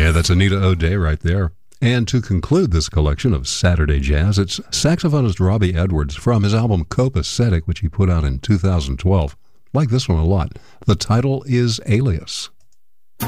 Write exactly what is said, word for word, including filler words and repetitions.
Yeah, that's Anita O'Day right there. And to conclude this collection of Saturday Jazz, it's saxophonist Robbie Edwards from his album Copacetic, which he put out in two thousand twelve. Like this one a lot. The title is Alias.